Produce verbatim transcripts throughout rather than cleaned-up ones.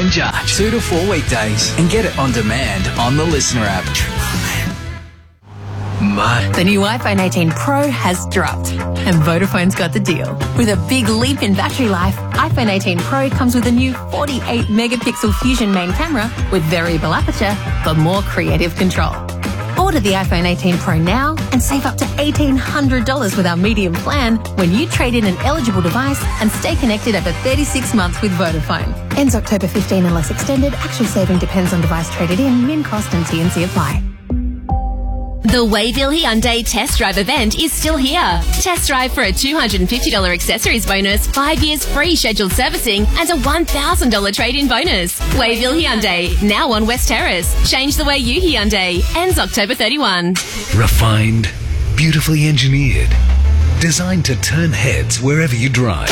and Judge. Two to four weekdays and get it on demand on the Listener app. Mate. The new iPhone eighteen Pro has dropped and Vodafone's got the deal. With a big leap in battery life, iPhone eighteen Pro comes with a new forty-eight megapixel Fusion main camera with variable aperture for more creative control. Order the iPhone eighteen Pro now and save up to eighteen hundred dollars with our medium plan when you trade in an eligible device and stay connected over thirty-six months with Vodafone. Ends October fifteenth unless extended. Actual saving depends on device traded in. Min cost and T and C apply. The Wayville Hyundai Test Drive event is still here. Test drive for a two hundred fifty dollars accessories bonus, five years free scheduled servicing, and a one thousand dollars trade-in bonus. Wayville Hyundai, now on West Terrace. Change the way you Hyundai. Ends October thirty-first. Refined, beautifully engineered, designed to turn heads wherever you drive.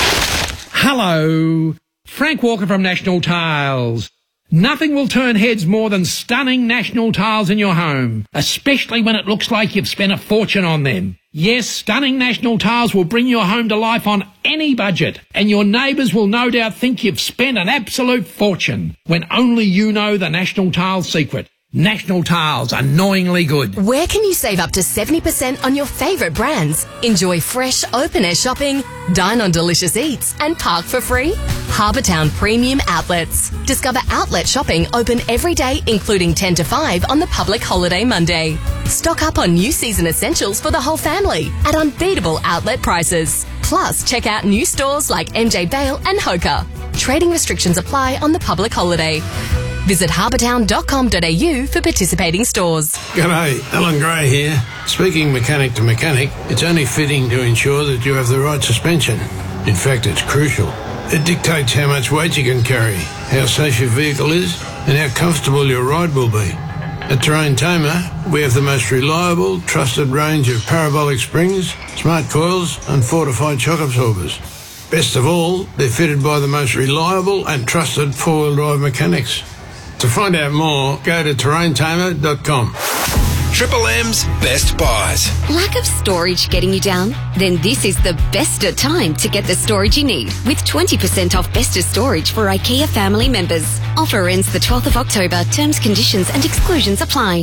Hello, Frank Walker from National Tiles. Nothing will turn heads more than stunning National Tiles in your home, especially when it looks like you've spent a fortune on them. Yes, stunning National Tiles will bring your home to life on any budget, and your neighbours will no doubt think you've spent an absolute fortune, when only you know the National Tiles secret. National Tiles, annoyingly good. Where can you save up to seventy percent on your favourite brands? Enjoy fresh, open-air shopping, dine on delicious eats, and park for free? Harbour Town Premium Outlets. Discover outlet shopping open every day, including ten to five on the public holiday Monday. Stock up on new season essentials for the whole family at unbeatable outlet prices. Plus, check out new stores like M J Bale and Hoka. Trading restrictions apply on the public holiday. Visit harbour town dot com dot a u for participating stores. G'day, Alan Gray here. Speaking mechanic to mechanic, it's only fitting to ensure that you have the right suspension. In fact, it's crucial. It dictates how much weight you can carry, how safe your vehicle is, and how comfortable your ride will be. At Terrain Tamer, we have the most reliable, trusted range of parabolic springs, smart coils, and fortified shock absorbers. Best of all, they're fitted by the most reliable and trusted four-wheel drive mechanics. To find out more, go to terrain tamer dot com. Triple M's Best Buys. Lack of storage getting you down? Then this is the best time to get the storage you need with twenty percent off Best of Storage for IKEA family members. Offer ends the twelfth of October. Terms, conditions and exclusions apply.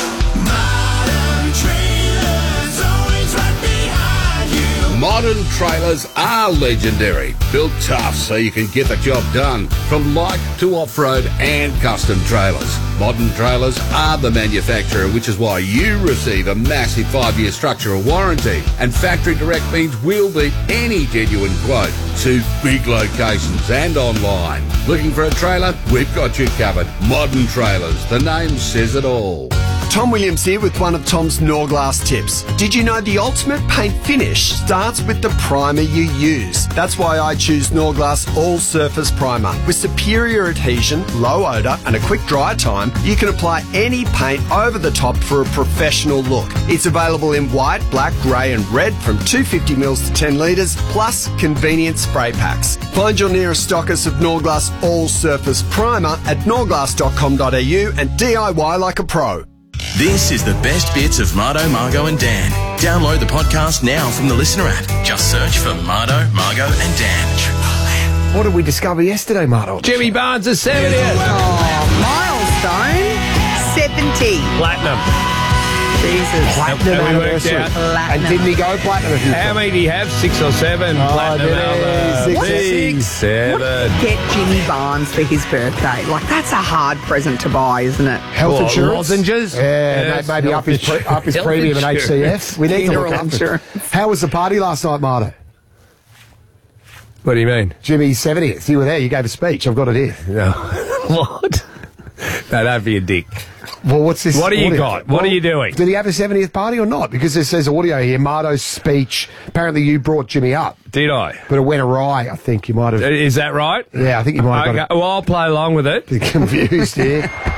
Modern trailers are legendary. Built tough so you can get the job done. From light to off-road and custom trailers. Modern trailers are the manufacturer, which is why you receive a massive five-year structural warranty. And factory direct means we'll beat any genuine quote. To big locations and online. Looking for a trailer? We've got you covered. Modern Trailers. The name says it all. Tom Williams here with one of Tom's Norglass tips. Did you know the ultimate paint finish starts with the primer you use? That's why I choose Norglass All Surface Primer. With superior adhesion, low odour and a quick dry time, you can apply any paint over the top for a professional look. It's available in white, black, grey and red from two hundred fifty millilitres to ten litres, plus convenient spray packs. Find your nearest stockist of Norglass All Surface Primer at norglass dot com dot a u and D I Y like a pro. This is the best bits of Mardo, Margo and Dan. Download the podcast now from the Listener app. Just search for Mardo, Margo and Dan. What did we discover yesterday, Mardo? Jimmy Barnes is seventieth. Oh, milestone. seventy. Platinum. Jesus. Platinum And we worked anniversary. out. And didn't he go platinum? How many do you have? Six or seven? Oh, Platinum did he? albums. Six. Six, seven. Get Jimmy Barnes for his birthday. Like, that's a hard present to buy, isn't it? Health What, insurance? lozenges? Yeah, Yes, maybe up his, pre- up his health premium at H C F. We need to Funeral look after insurance. it. How was the party last night, Mardo? What do you mean? Jimmy's seventieth. You were there. You gave a speech. I've got it here. No. What? No, don't be a dick. Well, what's this? What do you audio? got? What Well, are you doing? Did he have a seventieth party or not? Because it says audio here, Mardo's speech. Apparently you brought Jimmy up. Did I? But it went awry, I think. You might have... Is that right? Yeah, I think you might have Okay. got Well, I'll play along with it. a bit confused here.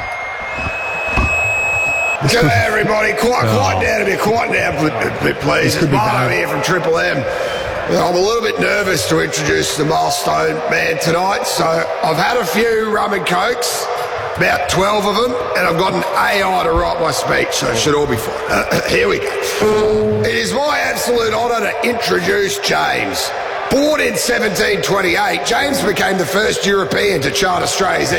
G'day everybody, quiet, Oh. quiet down a bit, quiet down a bit please. It's Mardo here from Triple M. Well, I'm a little bit nervous to introduce the milestone man tonight, so I've had a few rum and cokes, about twelve of them, and I've got an A I to write my speech, so it should all be fine. Uh, here we go. It is my absolute honour to introduce James. Born in seventeen twenty-eight, James became the first European to chart Australia's